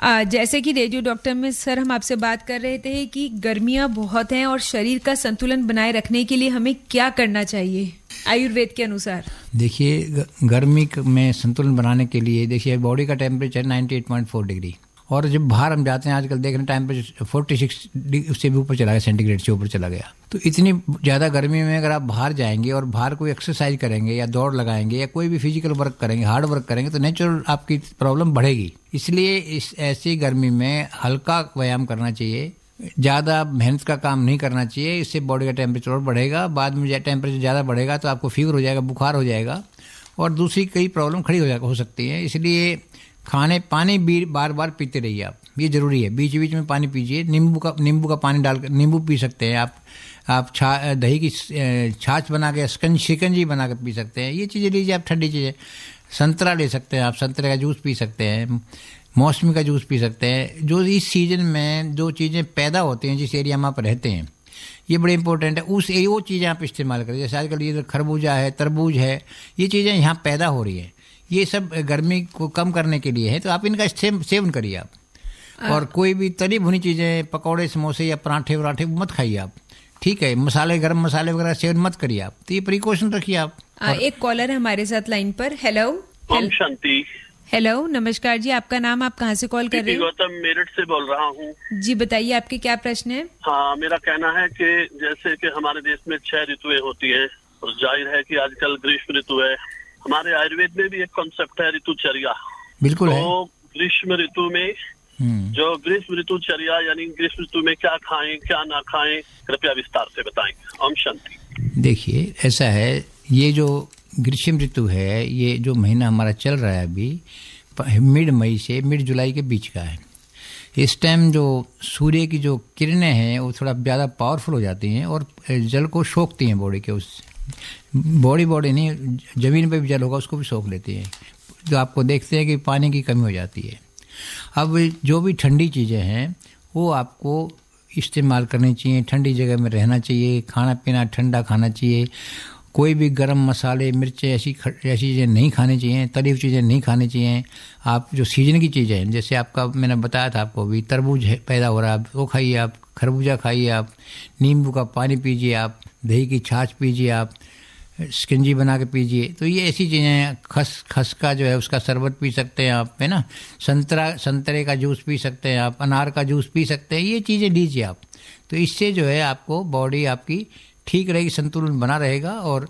जैसे कि radio doctor में सर हम आपसे बात कर रहे थे कि गर्मियां बहुत हैं और शरीर का संतुलन बनाए रखने के लिए हमें क्या करना चाहिए आयुर्वेद के अनुसार। देखिए, गर्मी में संतुलन बनाने के लिए देखिए बॉडी का टेम्परेचर 98.4 डिग्री, और जब बाहर हम जाते हैं आजकल देख रहे हैं टेम्परेचर 46 डिग्री उससे भी ऊपर चला गया, सेंटीग्रेड से ऊपर चला गया। तो इतनी ज़्यादा गर्मी में अगर आप बाहर जाएंगे और बाहर कोई एक्सरसाइज करेंगे या दौड़ लगाएंगे या कोई भी फिजिकल वर्क करेंगे, हार्ड वर्क करेंगे, तो नेचुरल आपकी प्रॉब्लम बढ़ेगी। इसलिए इस ऐसी गर्मी में हल्का व्यायाम करना चाहिए, ज़्यादा मेहनत का काम नहीं करना चाहिए। इससे बॉडी का टेम्परेचर और बढ़ेगा, बाद में टेम्परेचर ज़्यादा बढ़ेगा तो आपको फीवर हो जाएगा, बुखार हो जाएगा और दूसरी कई प्रॉब्लम खड़ी हो सकती है। इसलिए पानी भी बार बार पीते रहिए आप, ये ज़रूरी है। बीच बीच में पानी पीजिए, नींबू का पानी डालकर नींबू पी सकते हैं आप दही की छाछ बना के शिकंजी बना के पी सकते हैं। ये चीज़ें लीजिए आप, ठंडी चीज़ें। संतरा ले सकते हैं आप, संतरे का जूस पी सकते हैं, मौसमी का जूस पी सकते हैं। जो इस सीजन में जो चीज़ें पैदा होती हैं जिस एरिया में आप रहते हैं, ये बड़ी इंपॉर्टेंट है, वो चीज़ें आप इस्तेमाल करें। जैसे आजकल ये खरबूजा है, तरबूज है, ये चीज़ें यहाँ पैदा हो रही है, ये सब गर्मी को कम करने के लिए है, तो आप इनका सेवन करिए आप। और कोई भी तली भुनी चीज़ें, पकौड़े, समोसे या पराठे वराठे मत खाइए आप, ठीक है। गरम मसाले वगैरह सेवन मत करिए आप, तो ये प्रिकॉशन रखिए आप। एक कॉलर है हमारे साथ लाइन पर। हेलो। ओम शांति। हेलो, नमस्कार जी, आपका नाम, आप कहाँ से कॉल कर रहे हैं? गौतम, मेरठ से बोल रहा हूँ जी। बताइए आपके क्या प्रश्न है? हाँ, मेरा कहना है कि जैसे कि हमारे देश में 6 ऋतुएं होती हैं और जाहिर है कि आजकल ग्रीष्म ऋतु है। हमारे आयुर्वेद में भी एक कॉन्सेप्ट है ऋतुचर्या। बिल्कुल है। तो ग्रीष्म ऋतु में जो ग्रीष्म ऋतुचर्या यानी ग्रीष्म ऋतु में क्या खाएं क्या ना खाएं, कृपया विस्तार से बताएं। ओम शांति। देखिए, ऐसा है, ये जो ग्रीष्म ऋतु है, ये जो महीना हमारा चल रहा है अभी, मिड मई से मिड जुलाई के बीच का है। इस टाइम जो सूर्य की जो किरणें हैं वो थोड़ा ज़्यादा पावरफुल हो जाती हैं और जल को सोखती हैं बॉडी के, उससे बॉडी नहीं, ज़मीन पे भी जल होगा उसको भी सोख लेती हैं, जो आपको देखते हैं कि पानी की कमी हो जाती है। अब जो भी ठंडी चीज़ें हैं वो आपको इस्तेमाल करनी चाहिए, ठंडी जगह में रहना चाहिए, खाना पीना ठंडा खाना चाहिए, कोई भी गरम मसाले, मिर्चें ऐसी चीज़ें नहीं खानी चाहिए, तली हुई चीज़ें नहीं खानी चाहिए। आप जो सीजन की चीज़ें हैं, जैसे आपका मैंने बताया था आपको भी, तरबूज है पैदा हो रहा है, वो खाइए आप, खरबूजा खाइए आप, नींबू का पानी पीजिए आप, दही की छाछ पीजिए आप, शिकंजी बना के पीजिए। तो ये ऐसी चीज़ें हैं। खस का जो है उसका शरबत पी सकते हैं आप, है ना। संतरे का जूस पी सकते हैं आप, अनार का जूस पी सकते हैं, ये चीज़ें लीजिए आप। तो इससे जो है आपको बॉडी आपकी ठीक रहेगी, संतुलन बना रहेगा और